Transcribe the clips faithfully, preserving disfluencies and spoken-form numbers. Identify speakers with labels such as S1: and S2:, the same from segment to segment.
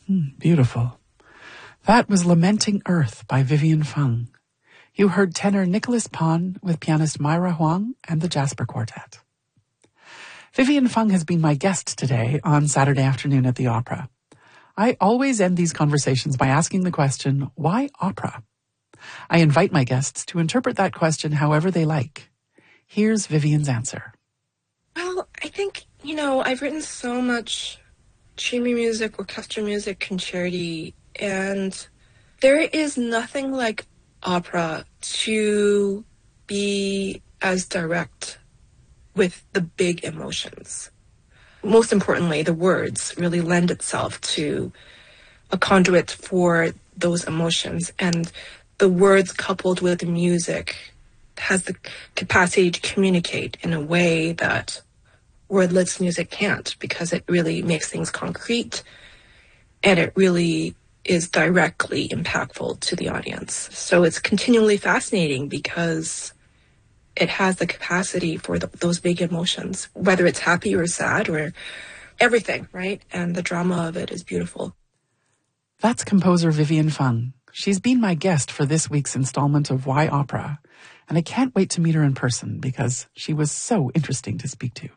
S1: Mm, beautiful. That was Lamenting Earth by Vivian Fung. You heard tenor Nicholas Pon with pianist Myra Huang and the Jasper Quartet. Vivian Fung has been my guest today on Saturday Afternoon at the Opera. I always end these conversations by asking the question, why opera? I invite my guests to interpret that question however they like. Here's Vivian's answer.
S2: Well, I think, you know, I've written so much chamber music, orchestral music, concerti, and there is nothing like opera to be as direct with the big emotions. Most importantly, the words really lend itself to a conduit for those emotions, and the words coupled with the music has the capacity to communicate in a way that wordless music can't, because it really makes things concrete and it really is directly impactful to the audience. So it's continually fascinating because it has the capacity for the, those big emotions, whether it's happy or sad or everything, right? And the drama of it is beautiful.
S1: That's composer Vivian Fung. She's been my guest for this week's installment of Why Opera, and I can't wait to meet her in person because she was so interesting to speak to.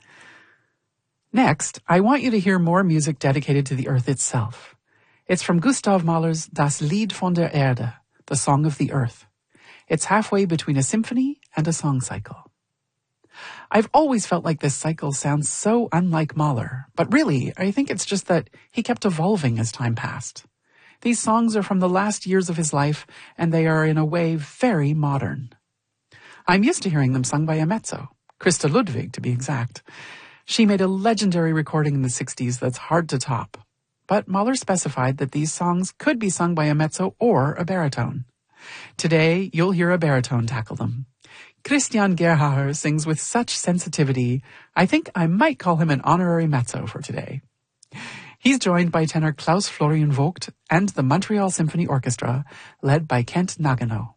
S1: Next, I want you to hear more music dedicated to the earth itself. It's from Gustav Mahler's Das Lied von der Erde, the Song of the Earth. It's halfway between a symphony and a song cycle. I've always felt like this cycle sounds so unlike Mahler, but really, I think it's just that he kept evolving as time passed. These songs are from the last years of his life, and they are in a way very modern. I'm used to hearing them sung by a mezzo, Christa Ludwig to be exact. She made a legendary recording in the sixties that's hard to top. But Mahler specified that these songs could be sung by a mezzo or a baritone. Today, you'll hear a baritone tackle them. Christian Gerhaher sings with such sensitivity, I think I might call him an honorary mezzo for today. He's joined by tenor Klaus Florian Vogt and the Montreal Symphony Orchestra, led by Kent Nagano.